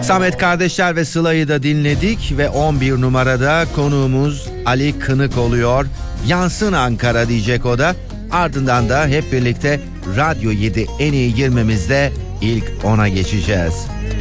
Samet kardeşler ve Sıla'yı da dinledik ve 11 numarada konuğumuz Ali Kınık oluyor. Yansın Ankara diyecek o da. Ardından da hep birlikte Radyo 7 en iyi 20'mizde ilk 10'a geçeceğiz.